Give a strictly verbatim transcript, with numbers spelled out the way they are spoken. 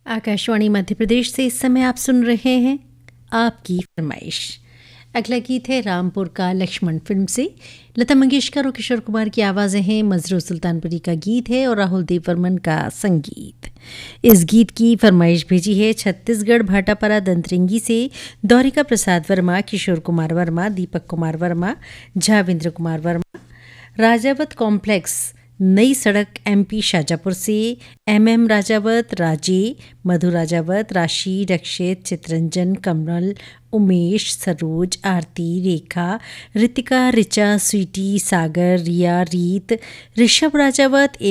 आकाशवाणी मध्य प्रदेश से इस समय आप सुन रहे हैं आपकी फरमाइश। अगला गीत है रामपुर का लक्ष्मण फिल्म से। लता मंगेशकर और किशोर कुमार की आवाज़ें हैं। मजरू सुल्तानपुरी का गीत है और राहुल देव बर्मन का संगीत। इस गीत की फरमाइश भेजी है छत्तीसगढ़ भाटापारा दंतरिंगी से दौरिका प्रसाद वर्मा, किशोर कुमार वर्मा, दीपक कुमार वर्मा, झाविंद्र कुमार वर्मा। राजावत कॉम्प्लेक्स नई सड़क एमपी शाजापुर से एम एम राजावत, राजे, मधु राजावत, राशि, रक्षित, चित्रंजन, कमल, उमेश, सरोज, आरती, रेखा, रितिका, रिचा, स्वीटी, सागर, रिया, रीत, ऋषभ राजावत